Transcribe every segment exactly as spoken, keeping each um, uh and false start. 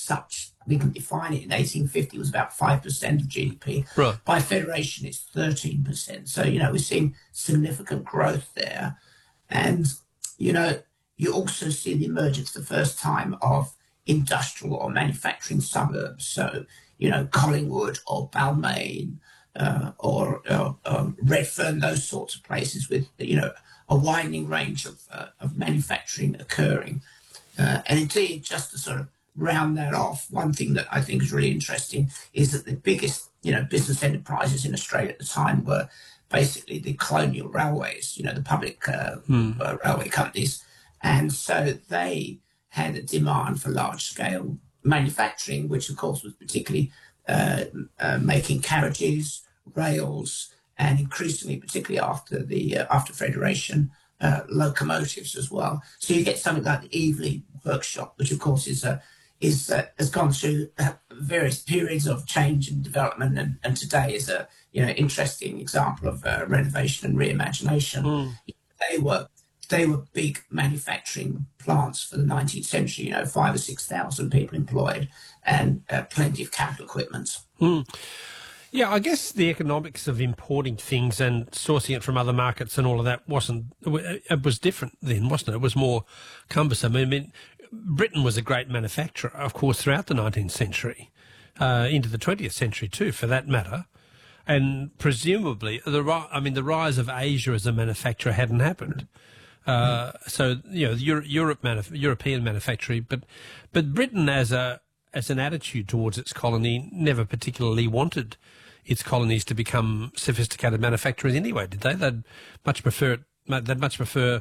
such, we can define it, in eighteen fifty was about five percent of G D P. Right. By federation, it's thirteen percent. So, you know, we're seeing significant growth there. And, you know, you also see the emergence the first time of industrial or manufacturing suburbs. So, you know, Collingwood or Balmain uh, or uh, uh, Redfern, those sorts of places with, you know, a widening range of, uh, of manufacturing occurring. Uh, and indeed, just to sort of round that off, one thing that I think is really interesting is that the biggest, you know, business enterprises in Australia at the time were basically the colonial railways, you know, the public uh, hmm. uh, railway companies. And so they had a demand for large-scale manufacturing, which, of course, was particularly uh, uh, making carriages, rails, and increasingly, particularly after the uh, after Federation, uh, locomotives as well. So you get something like the Eveleigh workshop, which, of course, is uh, is uh, has gone through uh, various periods of change and development, and, and today is a you know interesting example of uh, renovation and reimagination. Mm. They were they were big manufacturing plants for the nineteenth century. You know, five or six thousand people employed, and uh, plenty of capital equipment. Mm. Yeah, I guess the economics of importing things and sourcing it from other markets and all of that wasn't, it was different then, wasn't it? It was more cumbersome. I mean, Britain was a great manufacturer, of course, throughout the nineteenth century, uh, into the twentieth century too, for that matter. And presumably, the I mean, the rise of Asia as a manufacturer hadn't happened. Uh, mm. So, you know, Europe, Europe manuf- European manufacturing, but but Britain as a as an attitude towards its colony never particularly wanted its colonies to become sophisticated manufacturers anyway, did they? They'd much prefer it, they'd much prefer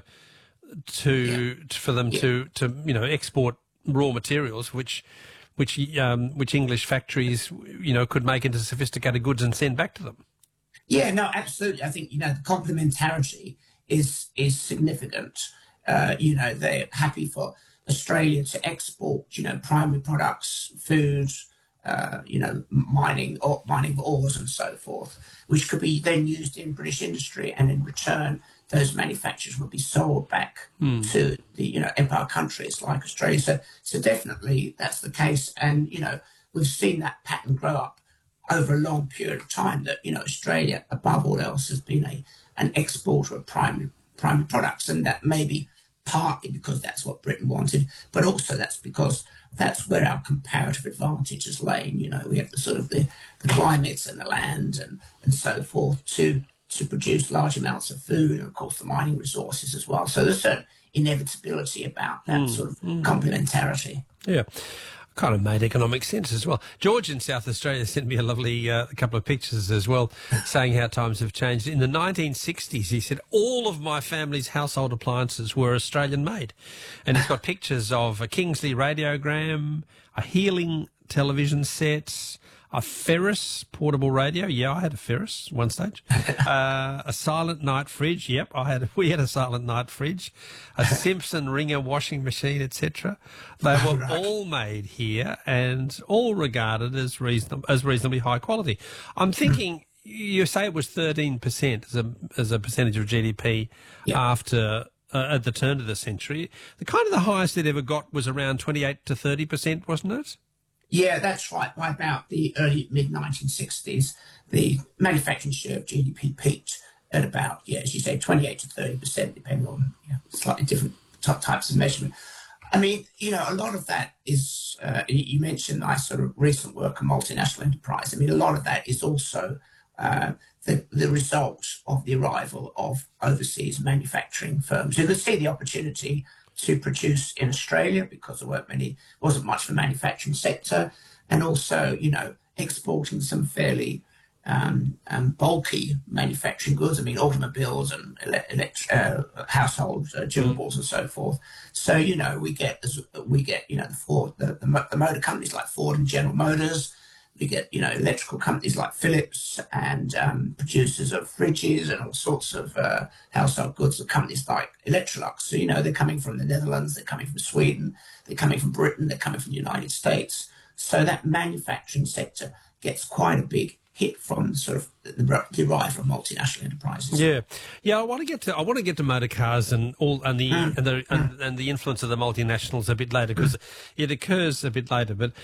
to yeah. for them yeah. to, to you know export raw materials, which which um, which English factories you know could make into sophisticated goods and send back to them. Yeah, no, absolutely. I think you know the complementarity is is significant. Uh, you know, they're happy for Australia to export you know primary products, food. Uh, you know, mining or mining ores and so forth, which could be then used in British industry, and in return, those manufacturers would be sold back mm. to the you know empire countries like Australia. So, so definitely that's the case, and you know we've seen that pattern grow up over a long period of time. That you know Australia, above all else, has been a an exporter of primary primary products, and that may be partly because that's what Britain wanted, but also that's because that's where our comparative advantage has lain. You know, we have the sort of the, the climates and the land and, and so forth to to produce large amounts of food, and of course the mining resources as well. So there's certain inevitability about that mm, sort of mm. complementarity. Yeah. Kind of made economic sense as well. George in South Australia sent me a lovely uh, couple of pictures as well, saying how times have changed. In the nineteen sixties, he said, all of my family's household appliances were Australian made. And he's got pictures of a Kingsley radiogram, a Healing television set, a Ferris portable radio. Yeah, I had a Ferris one stage. Uh, a Silent Night fridge. Yep, I had. We had a Silent Night fridge. A Simpson Ringer washing machine, et cetera. They were right. all made here and all regarded as reasonable, as reasonably high quality. I'm thinking. You say it was thirteen percent as a as a percentage of G D P yep. after uh, at the turn of the century. The kind of the highest it ever got was around twenty-eight to thirty percent, wasn't it? Yeah, that's right. By about the early mid nineteen sixties, the manufacturing share of G D P peaked at about, yeah, as you say, twenty-eight to thirty percent, depending on you know, slightly different t- types of measurement. I mean, you know, a lot of that is, uh, you mentioned my sort of recent work on multinational enterprise. I mean, a lot of that is also uh, the, the result of the arrival of overseas manufacturing firms who could see the opportunity to produce in Australia because there weren't many, wasn't much of a manufacturing sector, and also, you know, exporting some fairly um, um, bulky manufacturing goods. I mean, automobiles and ele- elect- uh, household uh, durables and so forth. So, you know, we get we get you know the Ford, the, the, the motor companies like Ford and General Motors. We get, you know, electrical companies like Philips and um, producers of fridges and all sorts of uh, household goods, and companies like Electrolux. So, you know, they're coming from the Netherlands, they're coming from Sweden, they're coming from Britain, they're coming from the United States. So that manufacturing sector gets quite a big hit from sort of the, the rise of multinational enterprises. Yeah, yeah. I want to get to I want to get to motor cars and all and the mm. and the and, and the influence of the multinationals a bit later, because mm. it occurs a bit later. But